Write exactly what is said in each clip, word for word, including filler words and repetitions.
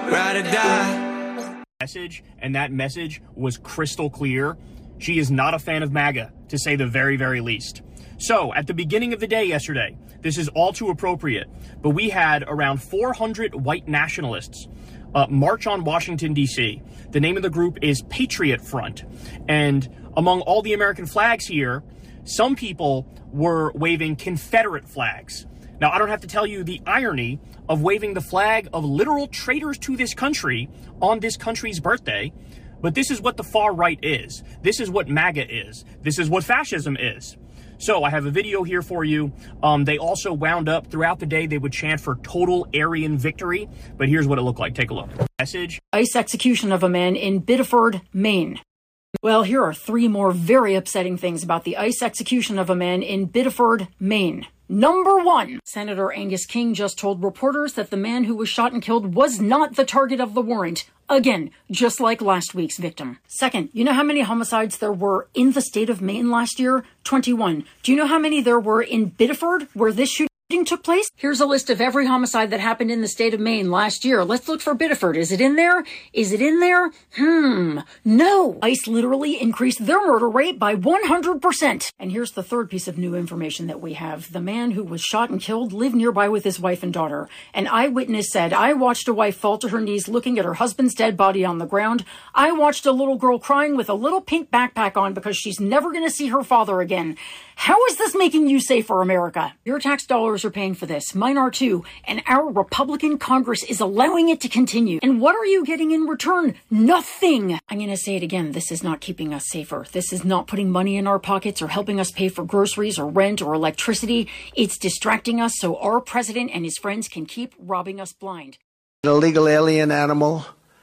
ride or die. Message, and that message was crystal clear. She is not a fan of MAGA, to say the very, very least. So, at the beginning of the day yesterday, this is all too appropriate, but we had around four hundred white nationalists uh, march on Washington, D C. The name of the group is Patriot Front. And among all the American flags here, some people were waving Confederate flags. Now, I don't have to tell you the irony of waving the flag of literal traitors to this country on this country's birthday, but this is what the far right is. This is what MAGA is. This is what fascism is. So I have a video here for you. Um, they also wound up throughout the day, they would chant for total Aryan victory, but here's what it looked like. Take a look. Message. ICE execution of a man in Biddeford, Maine. Well, here are three more very upsetting things about the ICE execution of a man in Biddeford, Maine. Number one, Senator Angus King just told reporters that the man who was shot and killed was not the target of the warrant. Again, just like last week's victim. Second, you know how many homicides there were in the state of Maine last year? twenty-one. Do you know how many there were in Biddeford, where this shooting took place? Here's a list of every homicide that happened in the state of Maine last year. Let's look for Biddeford. Is it in there? Is it in there? Hmm. No. ICE literally increased their murder rate by one hundred percent. And here's the third piece of new information that we have. The man who was shot and killed lived nearby with his wife and daughter. An eyewitness said, "I watched a wife fall to her knees looking at her husband's dead body on the ground. I watched a little girl crying with a little pink backpack on because she's never going to see her father again." How is this making you safer, America? Your tax dollars are paying for this. Mine are too. And our Republican Congress is allowing it to continue. And what are you getting in return? Nothing. I'm going to say it again. This is not keeping us safer. This is not putting money in our pockets or helping us pay for groceries or rent or electricity. It's distracting us so our president and his friends can keep robbing us blind. An illegal alien animal.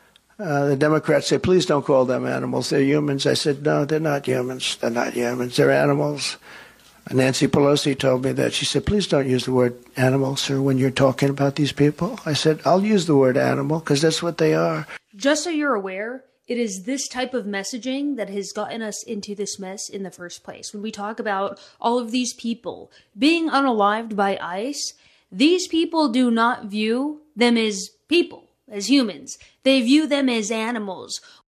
Uh, the Democrats say, please don't call them animals. They're humans. I said, no, they're not humans. They're not humans. They're animals. Nancy Pelosi told me that. She said, please don't use the word animal, sir, when you're talking about these people. I said, I'll use the word animal because that's what they are. Just so you're aware, it is this type of messaging that has gotten us into this mess in the first place. When we talk about all of these people being unalived by ICE, these people do not view them as people, as humans. They view them as animals.